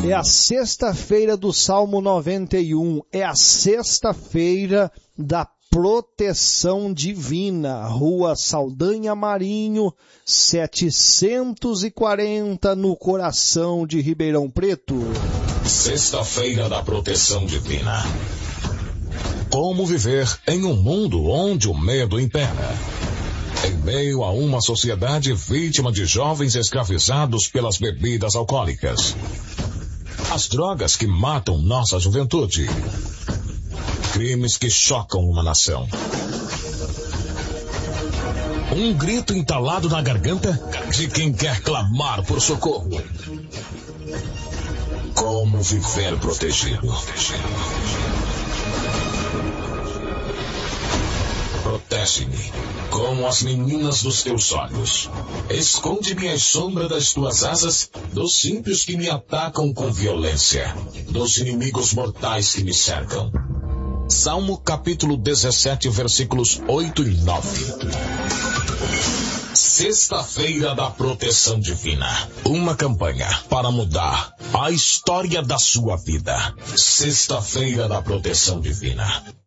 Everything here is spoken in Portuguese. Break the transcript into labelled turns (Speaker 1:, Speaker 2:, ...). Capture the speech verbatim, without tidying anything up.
Speaker 1: É a sexta-feira do Salmo noventa e um, é a sexta-feira da proteção divina. Rua Saldanha Marinho, setecentos e quarenta, no coração de Ribeirão Preto.
Speaker 2: Sexta-feira da proteção divina. Como viver em um mundo onde o medo impera? Em meio a uma sociedade vítima de jovens escravizados pelas bebidas alcoólicas. As drogas que matam nossa juventude. Crimes que chocam uma nação. Um grito entalado na garganta de quem quer clamar por socorro. Como viver protegido? Protege-me como as meninas dos teus olhos. Esconde-me à sombra das tuas asas dos ímpios que me atacam com violência, dos inimigos mortais que me cercam. Salmo capítulo dezessete, versículos oito e nove. Sexta-feira da proteção divina. Uma campanha para mudar a história da sua vida. Sexta-feira da proteção divina.